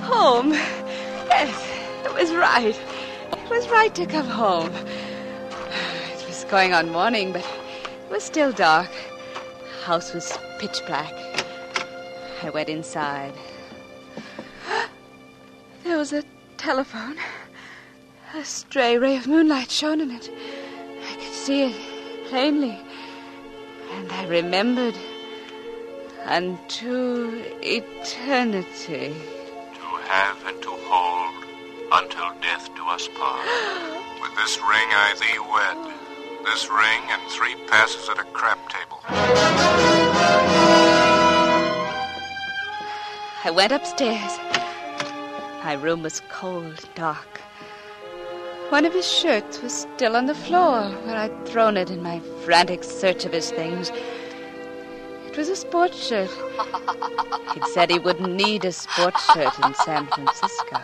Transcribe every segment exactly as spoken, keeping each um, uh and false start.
Home. Yes, it was right. It was right to come home. It was going on morning, but it was still dark. The house was pitch black. I went inside. There was a telephone. A stray ray of moonlight shone in it. I could see it plainly. And I remembered unto eternity. To have and to hold until death do us part. With this ring I thee wed. This ring and three passes at a crap table. I went upstairs. My room was cold and dark. One of his shirts was still on the floor where I'd thrown it in my frantic search of his things. It was a sports shirt. He'd said he wouldn't need a sports shirt in San Francisco.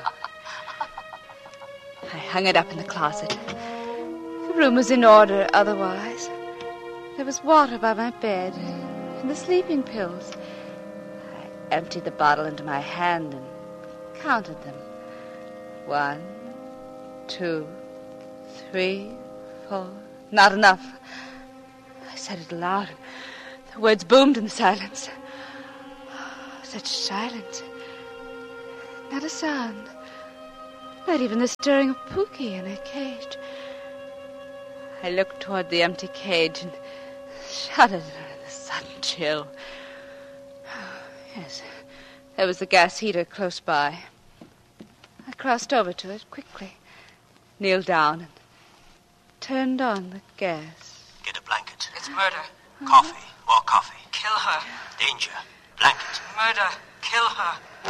I hung it up in the closet. The room was in order otherwise. There was water by my bed and the sleeping pills. I emptied the bottle into my hand and counted them. One, two, three, four. Not enough. I said it aloud. The words boomed in the silence. Such silence. Not a sound. Not even the stirring of Pookie in her cage. I looked toward the empty cage and shuddered under the sudden chill. Yes, there was the gas heater close by. I crossed over to it quickly, kneeled down, and turned on the gas. Get a blanket. It's murder. Coffee. More coffee. Kill her. Danger. Blanket. Murder. Kill her.